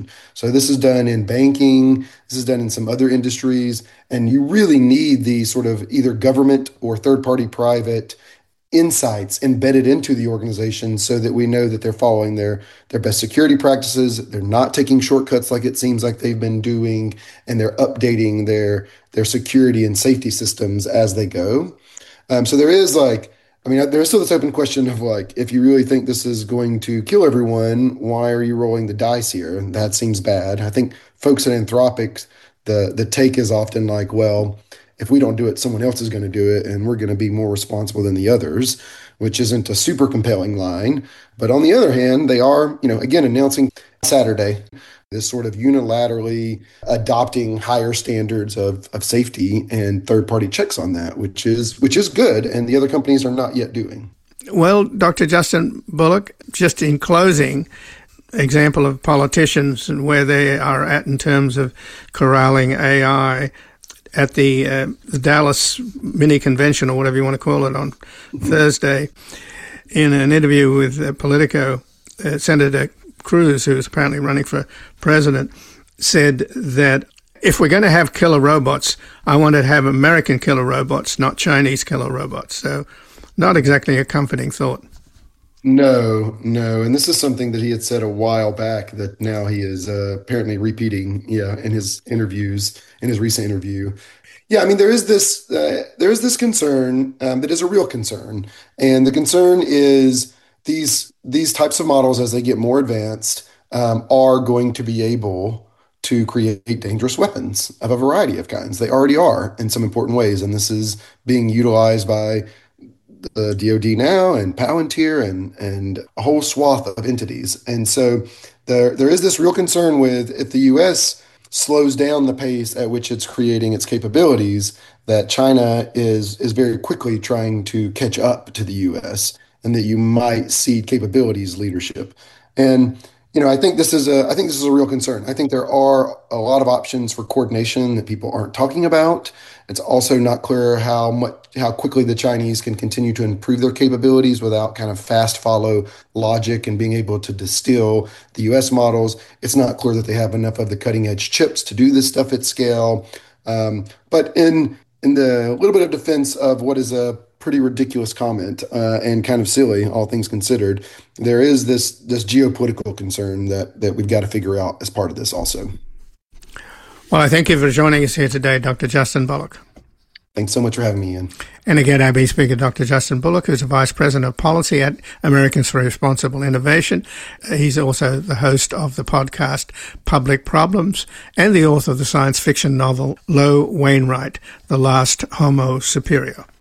So this is done in banking, this is done in some other industries, and you really need the sort of either government or third-party private insights embedded into the organization so that we know that they're following their best security practices, they're not taking shortcuts like it seems like they've been doing, and they're updating their security and safety systems as they go. So there is like, I mean, there's still this open question of like, if you really think this is going to kill everyone, why are you rolling the dice here? That seems bad. I think folks at Anthropic, the take is often like, well, if we don't do it, someone else is going to do it, and we're going to be more responsible than the others, which isn't a super compelling line. But on the other hand, they are, again, announcing Saturday this sort of unilaterally adopting higher standards of safety and third-party checks on that, which is good, and the other companies are not yet doing. Well, Dr. Justin Bullock, just in closing, example of politicians and where they are at in terms of corralling AI at the Dallas mini convention, or whatever you want to call it, on Thursday, in an interview with Politico, Senator Cruz, who is apparently running for president, said that if we're going to have killer robots, I want to have American killer robots, not Chinese killer robots. So not exactly a comforting thought. No. And this is something that he had said a while back that now he is apparently repeating, in his interviews, in his recent interview. Yeah, I mean, there is this concern that is a real concern. And the concern is these types of models, as they get more advanced, are going to be able to create dangerous weapons of a variety of kinds. They already are in some important ways. And this is being utilized by the DoD now and Palantir and a whole swath of entities. And so there is this real concern with, if the U.S. slows down the pace at which it's creating its capabilities, that China is very quickly trying to catch up to the U.S. and that you might cede capabilities leadership. And I think this is a real concern. I think there are a lot of options for coordination that people aren't talking about. It's also not clear how quickly the Chinese can continue to improve their capabilities without kind of fast follow logic and being able to distill the U.S. models. It's not clear that they have enough of the cutting edge chips to do this stuff at scale. But in the little bit of defense of what is a pretty ridiculous comment and kind of silly, all things considered, there is this geopolitical concern that we've got to figure out as part of this also. Well, I thank you for joining us here today, Dr. Justin Bullock. Thanks so much for having me, Ian. And again, AB Speaker Dr. Justin Bullock, who's the Vice President of Policy at Americans for Responsible Innovation. He's also the host of the podcast Public Problems and the author of the science fiction novel Lo Wainwright, The Last Homo Superior.